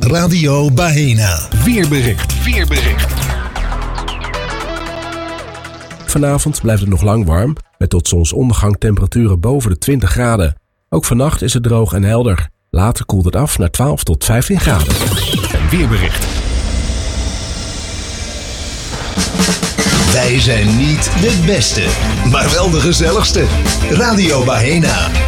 Radio Bahena. Weerbericht. Vanavond blijft het nog lang warm, met tot zonsondergang temperaturen boven de 20 graden. Ook vannacht is het droog en helder. Later koelt het af naar 12 tot 15 graden. Een weerbericht. Wij zijn niet de beste, maar wel de gezelligste. Radio Bahena.